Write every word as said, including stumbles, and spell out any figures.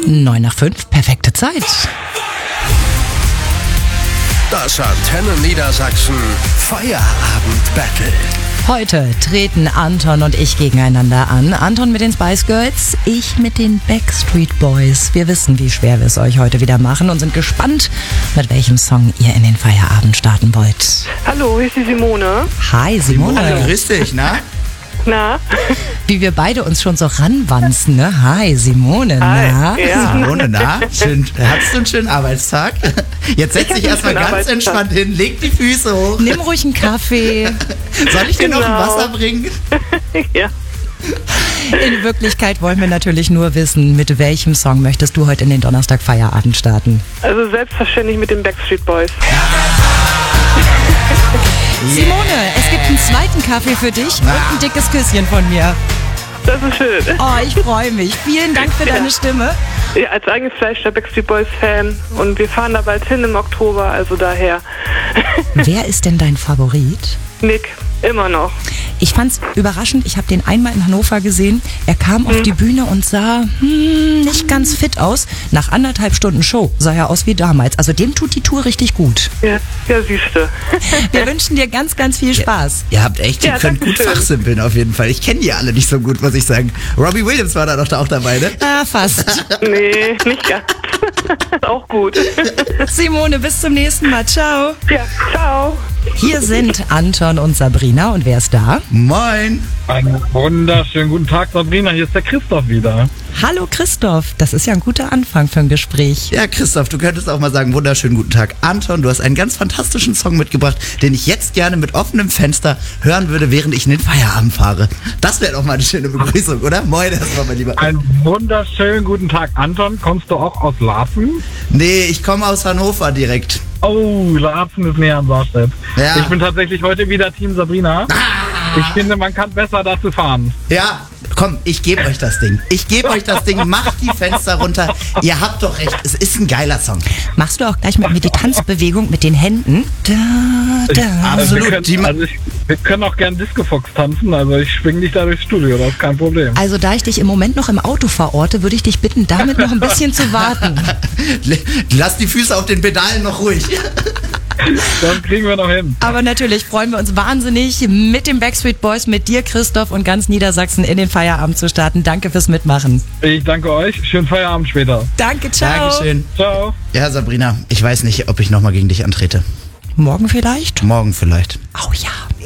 Neun nach fünf, perfekte Zeit. Das Antenne Niedersachsen Feierabend-Battle. Heute treten Anton und ich gegeneinander an. Anton mit den Spice Girls, ich mit den Backstreet Boys. Wir wissen, wie schwer wir es euch heute wieder machen und sind gespannt, mit welchem Song ihr in den Feierabend starten wollt. Hallo, hier ist die Simone. Hi Simone. Hallo, grüß dich, na? Na? Wie wir beide uns schon so ranwanzen, ne? Hi Simone, na? Hi, ja. Simone, na? Schön, hattest du einen schönen Arbeitstag? Jetzt setz dich erstmal ganz Arbeitstag. entspannt hin, leg die Füße hoch. Nimm ruhig einen Kaffee. Soll ich dir noch ein Genau. Wasser bringen? Ja. In Wirklichkeit wollen wir natürlich nur wissen, mit welchem Song möchtest du heute in den Donnerstag Feierabend starten? Also selbstverständlich mit den Backstreet Boys. Simone, es gibt einen zweiten Kaffee für dich und ein dickes Küsschen von mir. Das ist schön. Oh, ich freue mich. Vielen Dank für deine Stimme. Ja, als eingefleischter Backstreet Boys Fan und wir fahren da bald hin im Oktober, also daher. Wer ist denn dein Favorit? Nick, immer noch. Ich fand's überraschend, ich habe den einmal in Hannover gesehen. Er kam auf die Bühne und sah hm, nicht ganz fit aus. Nach anderthalb Stunden Show sah er aus wie damals. Also dem tut die Tour richtig gut. Ja, ja siehste. Wir wünschen dir ganz, ganz viel Spaß. Ihr habt echt, ihr Ja, könnt gut danke schön. fachsimpeln auf jeden Fall. Ich kenne die alle nicht so gut, muss ich sagen. Robbie Williams war da doch auch dabei, ne? Ah, fast. Nee, nicht ganz. Auch gut. Simone, bis zum nächsten Mal. Ciao. Ja, ciao. Hier sind Anton und Sabrina. Und wer ist da? Moin. Einen wunderschönen guten Tag, Sabrina. Hier ist der Christoph wieder. Hallo Christoph. Das ist ja ein guter Anfang für ein Gespräch. Ja, Christoph, du könntest auch mal sagen, wunderschönen guten Tag. Anton, du hast einen ganz fantastischen Song mitgebracht, den ich jetzt gerne mit offenem Fenster hören würde, während ich in den Feierabend fahre. Das wäre doch mal eine schöne Begrüßung, oder? Moin erstmal, mein Lieber. Einen wunderschönen guten Tag, Anton. Kommst du auch aus Larzen? Nee, ich komme aus Hannover direkt. Oh, Larzen ist näher an Saarstedt. Ja. Ich bin tatsächlich heute wieder Team Sabrina. Ich finde, man kann besser dazu fahren. Ja, komm, ich gebe euch das Ding. Ich gebe euch das Ding, macht die Fenster runter. Ihr habt doch recht, es ist ein geiler Song. Machst du auch gleich mit mir die Tanzbewegung mit den Händen? Da, da. Also wir, Absolut. Die können, ma- also ich, wir können auch gern Disco Fox tanzen. Also ich schwing dich da durchs Studio, das ist kein Problem. Also da ich dich im Moment noch im Auto verorte, würde ich dich bitten, damit noch ein bisschen zu warten. Lass die Füße auf den Pedalen noch ruhig. Das kriegen wir noch hin. Aber natürlich freuen wir uns wahnsinnig, mit den Backstreet Boys, mit dir Christoph und ganz Niedersachsen in den Feierabend zu starten. Danke fürs Mitmachen. Ich danke euch. Schönen Feierabend später. Danke, ciao. Dankeschön. Ciao. Ja, Sabrina, ich weiß nicht, ob ich nochmal gegen dich antrete. Morgen vielleicht? Morgen vielleicht. Oh ja.